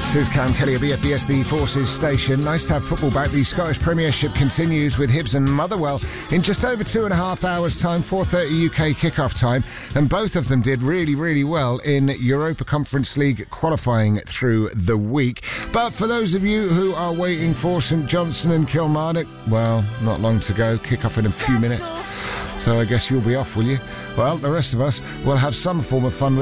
This is Cam Kelly. I'll be at the SD Forces station. Nice to have football back. The Scottish Premiership continues with Hibs and Motherwell in just over 2.5 hours' time, 4:30 UK kick-off time. And both of them did really, really well in Europa Conference League qualifying through the week. But for those of you who are waiting for St Johnstone and Kilmarnock, well, not long to go. Kick-off in a few minutes. So I guess you'll be off, will you? Well, the rest of us will have some form of fun with